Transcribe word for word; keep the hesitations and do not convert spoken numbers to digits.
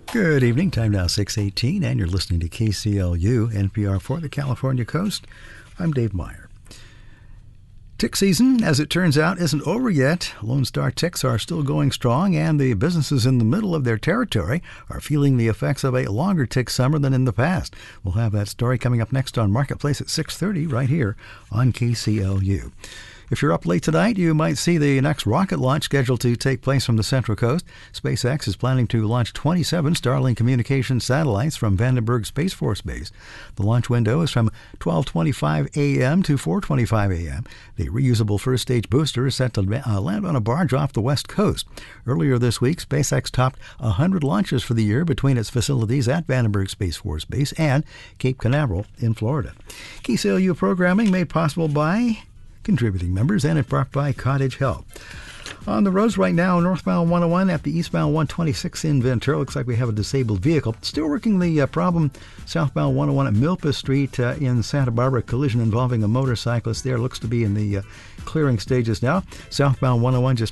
Good evening. Time now six eighteen, and you're listening to K C L U, N P R for the California Coast. I'm Dave Meyer. Tick season, as it turns out, isn't over yet. Lone Star ticks are still going strong, and the businesses in the middle of their territory are feeling the effects of a longer tick summer than in the past. We'll have that story coming up next on Marketplace at six thirty right here on K C L U. If you're up late tonight, you might see the next rocket launch scheduled to take place from the Central Coast. SpaceX is planning to launch twenty-seven Starlink communication satellites from Vandenberg Space Force Base. The launch window is from twelve twenty-five a.m. to four twenty-five a.m. The reusable first-stage booster is set to land on a barge off the West Coast. Earlier this week, SpaceX topped one hundred launches for the year between its facilities at Vandenberg Space Force Base and Cape Canaveral in Florida. K C L U programming made possible by contributing members, and it brought by Cottage Health. On the roads right now, northbound one oh one at the eastbound one twenty-six in Ventura. Looks like we have a disabled vehicle. Still working the uh, problem southbound one oh one at Milpa Street uh, in Santa Barbara. Collision involving a motorcyclist there. Looks to be in the uh, clearing stages now. Southbound one oh one just